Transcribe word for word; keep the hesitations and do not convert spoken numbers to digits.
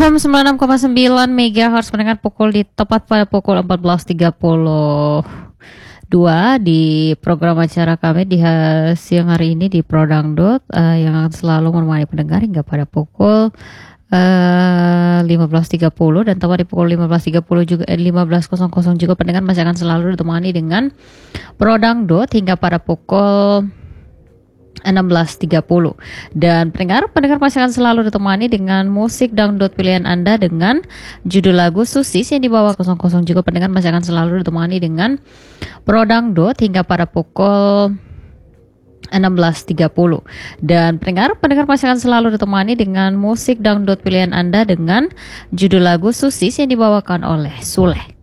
M sembilan puluh enam koma sembilan megahertz mendengar pukul di tepat pada pukul empat belas tiga puluh dua di program acara kami di ha- siang hari ini di Prodangdut uh, yang akan selalu menemani pendengar hingga pada pukul uh, lima belas tiga puluh dan tepat di pukul lima belas tiga puluh juga eh, lima belas juga pendengar masih akan selalu ditemani dengan Prodangdut hingga pada pukul enam belas tiga puluh dan pendengar pendengar masih akan selalu ditemani dengan musik dangdut pilihan Anda dengan judul lagu Susis yang dibawa nol nol juga pendengar masih akan selalu ditemani dengan Pro Dangdut hingga pada pukul enam belas tiga puluh dan pendengar pendengar masih akan selalu ditemani dengan musik dangdut pilihan Anda dengan judul lagu Susis yang dibawakan oleh Suleh.